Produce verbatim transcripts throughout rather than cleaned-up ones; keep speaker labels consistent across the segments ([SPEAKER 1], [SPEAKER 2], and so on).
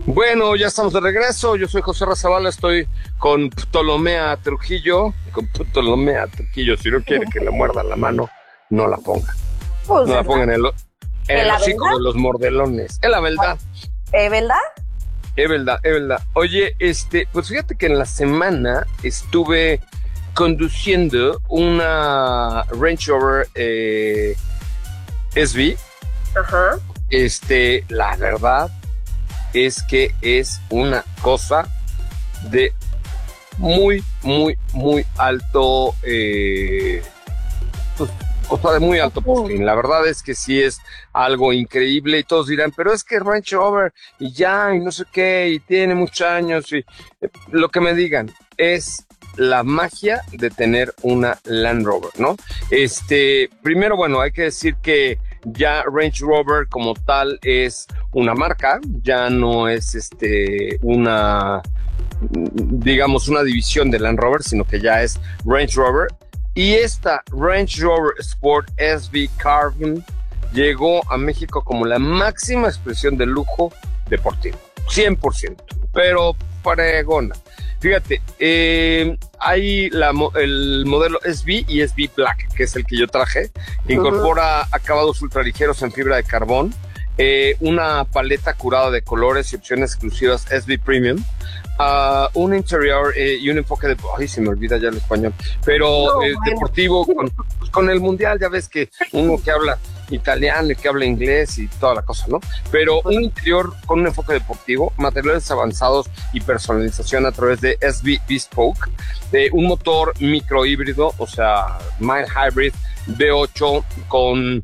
[SPEAKER 1] Bueno, ya estamos de regreso. Yo soy José Razabala, estoy con Ptolomea Trujillo. Con Ptolomea Trujillo, si no quiere que le muerda la mano, no la ponga.
[SPEAKER 2] Pues,
[SPEAKER 1] no la ponga en el, en el hocico de los mordelones. Es la verdad.
[SPEAKER 2] ¿Es verdad?
[SPEAKER 1] Es verdad, es verdad. Oye, este, pues fíjate que en la semana estuve conduciendo una Range Rover eh, S V.
[SPEAKER 2] Ajá.
[SPEAKER 1] Este, la verdad es que es una cosa de muy, muy, muy alto, eh, pues, cosa de muy alto postín. La verdad es que sí es algo increíble y todos dirán, pero es que Range Rover y ya, y no sé qué, y tiene muchos años, y eh, lo que me digan, es la magia de tener una Land Rover, ¿no? Este, primero, bueno, hay que decir que ya Range Rover como tal es una marca, ya no es este una, digamos, una división de Land Rover, sino que ya es Range Rover. Y esta Range Rover Sport S V Carbon llegó a México como la máxima expresión de lujo deportivo, cien por ciento, pero fregona. Fíjate, eh, hay la, el modelo S V y S V Black, que es el que yo traje, que incorpora uh-huh. acabados ultraligeros en fibra de carbón, eh, una paleta curada de colores y opciones exclusivas S V Premium, uh, un interior eh, y un enfoque de... Ay, se me olvida ya el español, pero no, eh, bueno. deportivo, con, pues, con el mundial, ya ves que uno que habla italiano y que habla inglés y toda la cosa, ¿no? Pero un interior con un enfoque deportivo, materiales avanzados y personalización a través de S V Bespoke, de un motor microhíbrido, o sea, mild hybrid V ocho con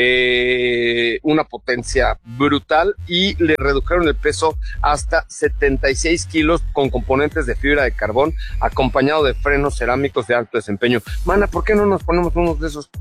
[SPEAKER 1] eh, una potencia brutal, y le redujeron el peso hasta setenta y seis kilos con componentes de fibra de carbón, acompañado de frenos cerámicos de alto desempeño. Mana, ¿por qué no nos ponemos unos de esos?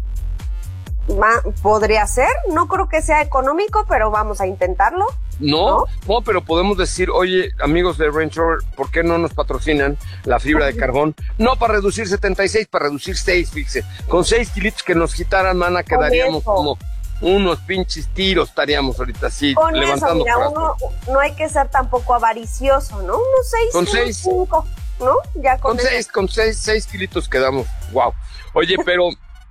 [SPEAKER 2] Podría ser, no creo que sea económico, pero vamos a intentarlo.
[SPEAKER 1] No, no, no, pero podemos decir, oye, amigos de Range Rover, ¿por qué no nos patrocinan la fibra de carbón? No para reducir setenta y seis, para reducir seis, fíjese. Con seis kilitos que nos quitaran, mana, quedaríamos como unos pinches tiros, estaríamos ahorita así,
[SPEAKER 2] con
[SPEAKER 1] levantando.
[SPEAKER 2] Eso, mira, uno, no hay que ser tampoco avaricioso, ¿no? Unos seis,
[SPEAKER 1] con seis,
[SPEAKER 2] cinco, ¿no? Ya con,
[SPEAKER 1] con seis, con seis, seis kilitos quedamos, wow. Oye, pero...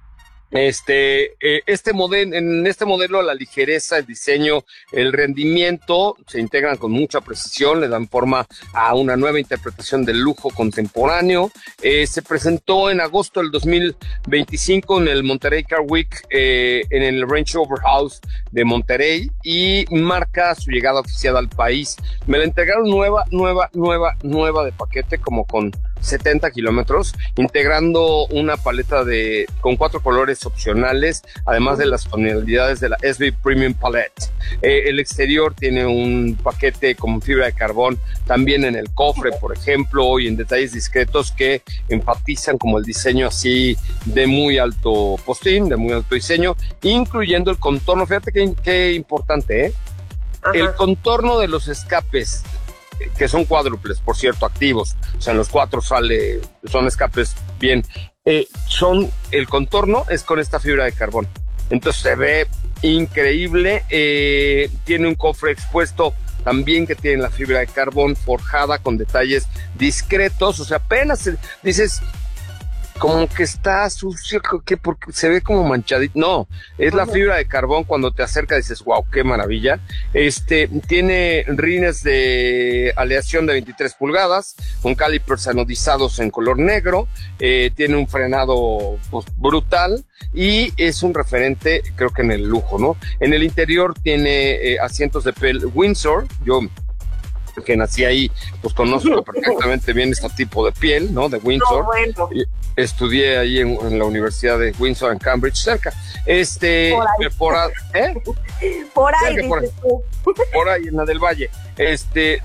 [SPEAKER 1] Este, eh, este modelo, en este modelo la ligereza, el diseño, el rendimiento se integran con mucha precisión, le dan forma a una nueva interpretación del lujo contemporáneo. Eh, se presentó en agosto del dos mil veinticinco en el Monterrey Car Week, eh, en el Range Rover House de Monterrey, y marca su llegada oficial al país. Me la entregaron nueva, nueva, nueva, nueva de paquete, como con setenta kilómetros, integrando una paleta de con cuatro colores opcionales, además de las tonalidades de la S V Premium Palette. Eh, el exterior tiene un paquete con fibra de carbón, también en el cofre, por ejemplo, y en detalles discretos que enfatizan como el diseño así de muy alto postín, de muy alto diseño, incluyendo el contorno. Fíjate qué, qué importante, ¿eh? Ajá. El contorno de los escapes, que son cuádruples, por cierto, activos, o sea, en los cuatro sale, son escapes bien, eh, son, el contorno es con esta fibra de carbón, entonces se ve increíble. Eh, tiene un cofre expuesto también que tiene la fibra de carbón forjada con detalles discretos, o sea, apenas dices, como que está sucio, que porque se ve como manchadito. No, es la fibra de carbón. Cuando te acerca dices, wow, qué maravilla. Este, tiene rines de aleación de veintitrés pulgadas, con calipers anodizados en color negro, eh, tiene un frenado pues, brutal, y es un referente, creo que en el lujo, ¿no? En el interior tiene eh, asientos de piel Windsor. Yo, que nací ahí, pues conozco perfectamente bien este tipo de piel, ¿no? De Windsor. No, bueno. Estudié ahí en, en la Universidad de Windsor en Cambridge, cerca. Este, por ahí, por, ¿eh?
[SPEAKER 2] Por ahí,
[SPEAKER 1] cerca, por, ahí por ahí, en la del Valle. Este,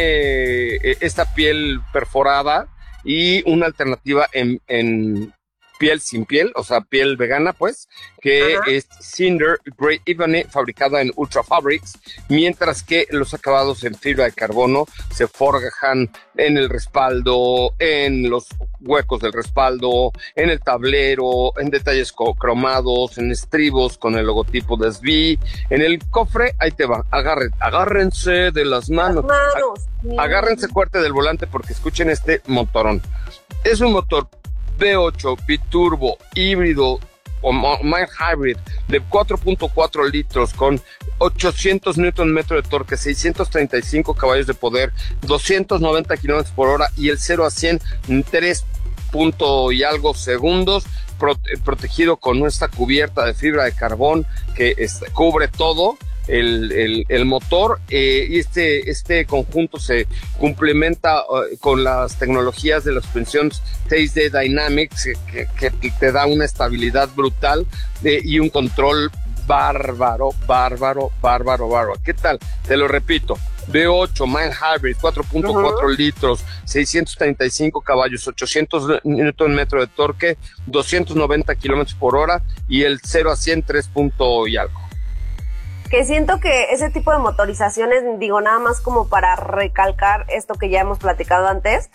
[SPEAKER 1] tiene esta piel perforada y una alternativa en, en piel sin piel, o sea, piel vegana, pues, que Ajá. es Cinder Grey Ebony, fabricada en Ultra Fabrics, mientras que los acabados en fibra de carbono se forjan en el respaldo, en los huecos del respaldo, en el tablero, en detalles cromados, en estribos con el logotipo de S B, en el cofre, ahí te va, agarren, agárrense de las manos,
[SPEAKER 2] las manos.
[SPEAKER 1] A, agárrense fuerte del volante porque escuchen este motorón. Es un motor V ocho biturbo híbrido o mild hybrid de cuatro punto cuatro litros con ochocientos newton metros de torque, seiscientos treinta y cinco caballos de poder, doscientos noventa kilómetros por hora y el cero a cien en tres punto y algo segundos, prote- protegido con nuestra cubierta de fibra de carbón que este, cubre todo el, el, el motor, eh, y este, este conjunto se complementa uh, con las tecnologías de la suspensión seis D Dynamics que, que, que te da una estabilidad brutal eh, y un control bárbaro, bárbaro, bárbaro, bárbaro. ¿Qué tal? Te lo repito. V ocho, mild hybrid, cuatro punto cuatro uh-huh. litros, seiscientos treinta y cinco caballos, ochocientos newton metro de torque, doscientos noventa kilómetros por hora y el cero a cien tres punto y algo.
[SPEAKER 2] Que siento que ese tipo de motorizaciones, digo, nada más como para recalcar esto que ya hemos platicado antes,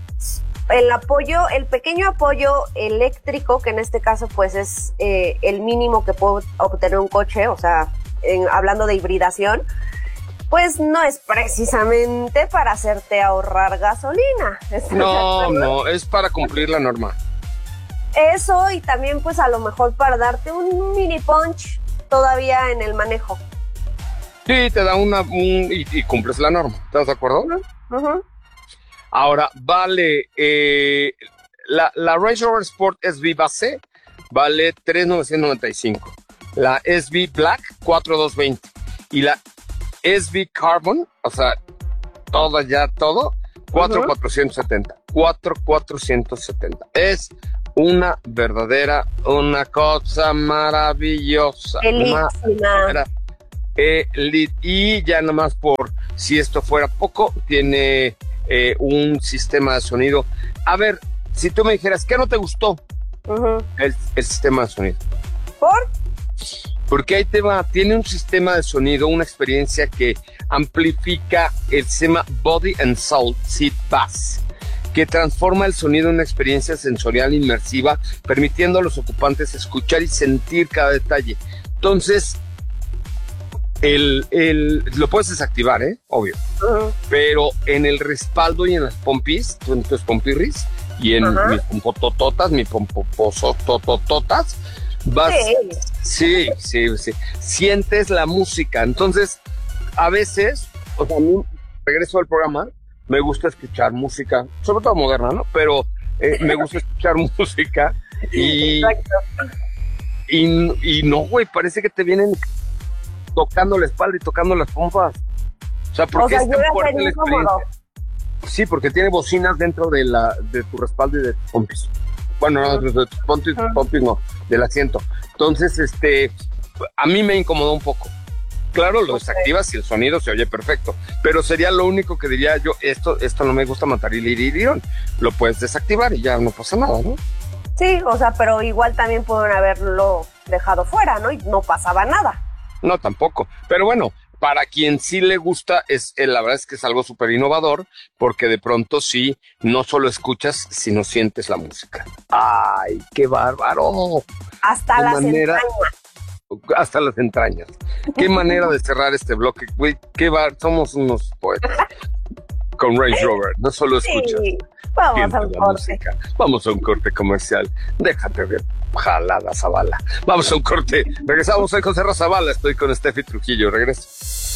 [SPEAKER 2] el apoyo, el pequeño apoyo eléctrico, que en este caso pues es eh, el mínimo que puede obtener un coche, o sea, en, hablando de hibridación, pues no es precisamente para hacerte ahorrar gasolina.
[SPEAKER 1] No, no, es para cumplir la norma.
[SPEAKER 2] Eso, y también pues a lo mejor para darte un mini punch todavía en el manejo.
[SPEAKER 1] Sí, te da una, un, y, y cumples la norma, ¿estás de acuerdo?
[SPEAKER 2] Uh-huh. Uh-huh.
[SPEAKER 1] Ahora, vale, eh, la, la Range Rover Sport S V base vale tres mil novecientos noventa y cinco, la S V Black cuatro mil doscientos veinte y la S V Carbon, o sea, todo ya, todo, cuatro mil cuatrocientos setenta, cuatro mil cuatrocientos setenta. Es una verdadera, una cosa maravillosa.
[SPEAKER 2] Elísima.
[SPEAKER 1] Eh, y ya nomás por si esto fuera poco, tiene eh, un sistema de sonido. A ver, si tú me dijeras, ¿qué no te gustó?
[SPEAKER 2] Uh-huh.
[SPEAKER 1] El, el sistema de sonido.
[SPEAKER 2] ¿Por?
[SPEAKER 1] Porque ahí te va, tiene un sistema de sonido, una experiencia que amplifica el sistema Body and Soul Seat Bass, que transforma el sonido en una experiencia sensorial inmersiva, permitiendo a los ocupantes escuchar y sentir cada detalle. Entonces, el, el, lo puedes desactivar, ¿eh? Obvio. Uh-huh. Pero en el respaldo y en las pompis, en tus pompirris, y en uh-huh. mis pompotototas, mis pomposototototas, vas... Sí. sí, sí, sí. Sientes la música. Entonces, a veces, o sea, a mí, regreso al programa, me gusta escuchar música, sobre todo moderna, ¿no? Pero eh, me gusta escuchar música y, y, y no, güey, parece que te vienen tocando la espalda y tocando las pompas. O sea, porque o sea, es tan fuerte la experiencia. Sí, porque tiene bocinas dentro de la de tu respaldo y de tus pompis. Bueno, no, de tus pompis, pompis no, del asiento. Entonces, este, a mí me incomodó un poco. Claro, lo desactivas y el sonido se oye perfecto, pero sería lo único que diría yo, esto esto no me gusta matar y lirirón. Lo puedes desactivar y ya no pasa nada, ¿no?
[SPEAKER 2] Sí, o sea, pero igual también pueden haberlo dejado fuera, ¿no? Y no pasaba nada.
[SPEAKER 1] No, tampoco. Pero bueno, para quien sí le gusta, es eh, la verdad es que es algo súper innovador, porque de pronto sí, no solo escuchas, sino sientes la música. ¡Ay, qué bárbaro!
[SPEAKER 2] Hasta las manera... entrañas.
[SPEAKER 1] Hasta las entrañas. Qué manera de cerrar este bloque, güey. Qué bar, somos unos poetas. Con Range Rover, no solo escuchas.
[SPEAKER 2] Sí, vamos a un corte.
[SPEAKER 1] Música. Vamos a un corte comercial. Déjate ver, jalada Zavala. Vamos a un corte. Regresamos, soy José Razabala, estoy con Steffi Trujillo. Regreso.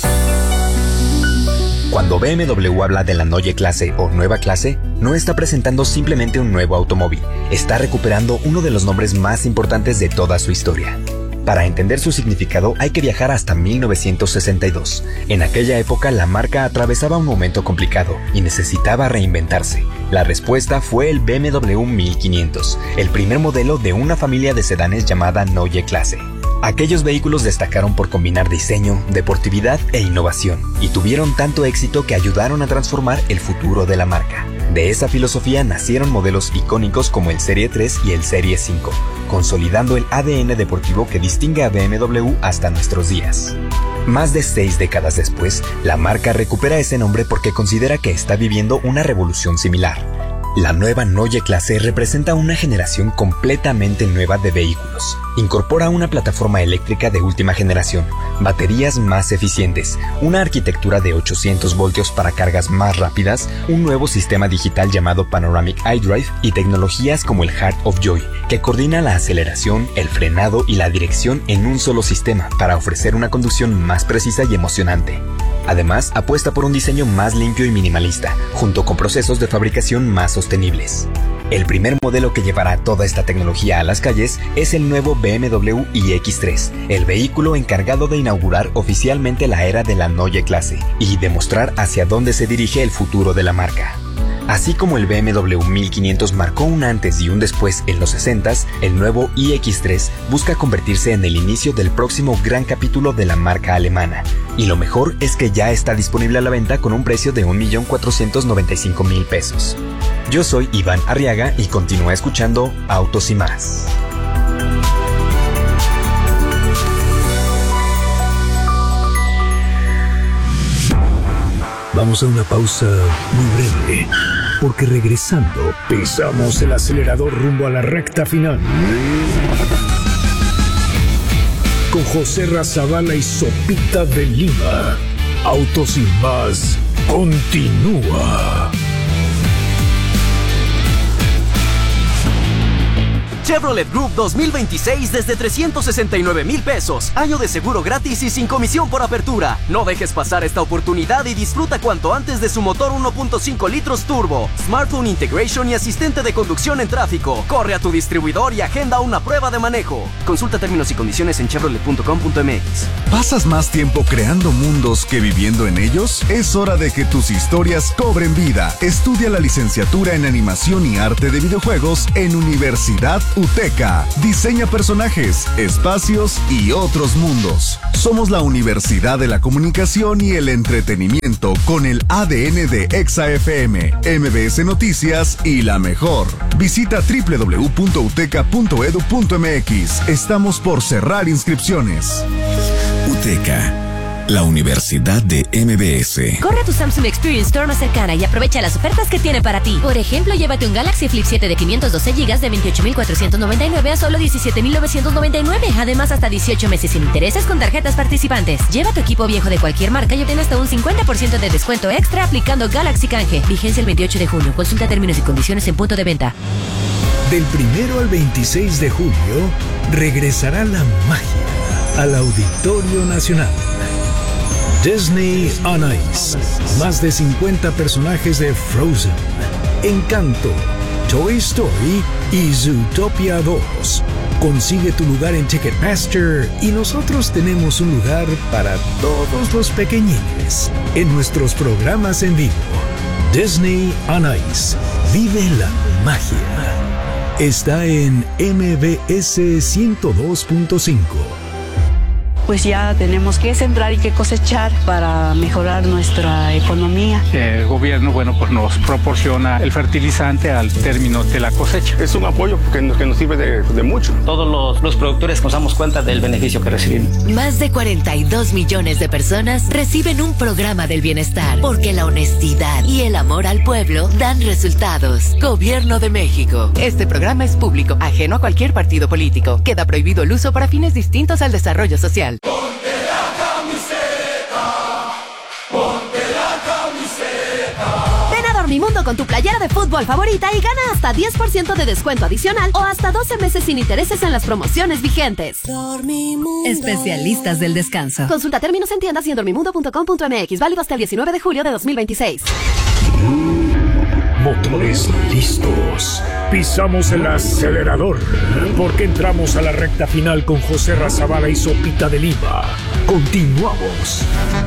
[SPEAKER 3] Cuando B M W habla de la Neue Klasse o nueva clase, no está presentando simplemente un nuevo automóvil. Está recuperando uno de los nombres más importantes de toda su historia. Para entender su significado hay que viajar hasta mil novecientos sesenta y dos. En aquella época la marca atravesaba un momento complicado y necesitaba reinventarse. La respuesta fue el B M W mil quinientos, el primer modelo de una familia de sedanes llamada Neue Klasse. Aquellos vehículos destacaron por combinar diseño, deportividad e innovación, y tuvieron tanto éxito que ayudaron a transformar el futuro de la marca. De esa filosofía nacieron modelos icónicos como el Serie tres y el Serie cinco, consolidando el A D N deportivo que distingue a B M W hasta nuestros días. Más de seis décadas después, la marca recupera ese nombre porque considera que está viviendo una revolución similar. La nueva Neue Klasse representa una generación completamente nueva de vehículos. Incorpora una plataforma eléctrica de última generación, baterías más eficientes, una arquitectura de ochocientos voltios para cargas más rápidas, un nuevo sistema digital llamado Panoramic iDrive y tecnologías como el Heart of Joy, que coordina la aceleración, el frenado y la dirección en un solo sistema para ofrecer una conducción más precisa y emocionante. Además, apuesta por un diseño más limpio y minimalista, junto con procesos de fabricación más sostenibles. El primer modelo que llevará toda esta tecnología a las calles es el nuevo B M W iX tres, el vehículo encargado de inaugurar oficialmente la era de la Neue Klasse y demostrar hacia dónde se dirige el futuro de la marca. Así como el B M W mil quinientos marcó un antes y un después en los sesentas, el nuevo iX tres busca convertirse en el inicio del próximo gran capítulo de la marca alemana. Y lo mejor es que ya está disponible a la venta con un precio de un millón cuatrocientos noventa y cinco mil pesos. Yo soy Iván Arriaga y continúa escuchando Autos y Más.
[SPEAKER 4] Vamos a una pausa muy breve, porque regresando pisamos el acelerador rumbo a la recta final. Con José Razabala y Sopita de Lima. Autos y Más continúa.
[SPEAKER 5] Chevrolet Group dos mil veintiséis desde trescientos sesenta y nueve mil pesos. Año de seguro gratis y sin comisión por apertura. No dejes pasar esta oportunidad y disfruta cuanto antes de su motor uno punto cinco litros turbo, smartphone integration y asistente de conducción en tráfico. Corre a tu distribuidor y agenda una prueba de manejo. Consulta términos y condiciones en chevrolet punto com punto m x.
[SPEAKER 6] ¿Pasas más tiempo creando mundos que viviendo en ellos? Es hora de que tus historias cobren vida. Estudia la licenciatura en animación y arte de videojuegos en Universidad UTECA. Diseña personajes, espacios y otros mundos. Somos la Universidad de la Comunicación y el Entretenimiento con el A D N de Exa F M, M B S Noticias y La Mejor. Visita doble u doble u doble u punto uteca punto edu punto m x. Estamos por cerrar inscripciones.
[SPEAKER 7] UTECA, la Universidad de M B S.
[SPEAKER 8] Corre a tu Samsung Experience Store más cercana y aprovecha las ofertas que tiene para ti. Por ejemplo, llévate un Galaxy Flip siete de quinientos doce gigas de veintiocho mil cuatrocientos noventa y nueve a solo diecisiete mil novecientos noventa y nueve. Además, hasta dieciocho meses sin intereses con tarjetas participantes. Lleva tu equipo viejo de cualquier marca y obtén hasta un cincuenta por ciento de descuento extra aplicando Galaxy Canje. Vigencia el veintiocho de junio. Consulta términos y condiciones en punto de venta.
[SPEAKER 4] Del primero al veintiséis de julio, regresará la magia al Auditorio Nacional. Disney on Ice. Más de cincuenta personajes de Frozen, Encanto, Toy Story y Zootopia dos. Consigue tu lugar en Ticketmaster y nosotros tenemos un lugar para todos los pequeñines en nuestros programas en vivo. Disney on Ice. Vive la magia. Está en M B S ciento dos punto cinco.
[SPEAKER 9] Pues ya tenemos que sembrar y que cosechar para mejorar nuestra economía.
[SPEAKER 10] El gobierno, bueno, pues nos proporciona el fertilizante al término de la cosecha.
[SPEAKER 11] Es un apoyo que nos, que nos sirve de, de mucho.
[SPEAKER 12] Todos los, los productores nos damos cuenta del beneficio que recibimos.
[SPEAKER 8] Más de cuarenta y dos millones de personas reciben un programa del bienestar, porque la honestidad y el amor al pueblo dan resultados. Gobierno de México. Este programa es público, ajeno a cualquier partido político. Queda prohibido el uso para fines distintos al desarrollo social.
[SPEAKER 13] Ponte la camiseta, ponte la camiseta.
[SPEAKER 14] Ven a Dormimundo con tu playera de fútbol favorita y gana hasta diez por ciento de descuento adicional o hasta doce meses sin intereses en las promociones vigentes.
[SPEAKER 15] Dormimundo. Especialistas del descanso.
[SPEAKER 14] Consulta términos en tiendas y en dormimundo punto com punto m x. Válido hasta el diecinueve de julio de dos mil veintiséis.
[SPEAKER 4] Motores listos. Pisamos el acelerador porque entramos a la recta final con José Razabala y Sopita de Lima. Continuamos.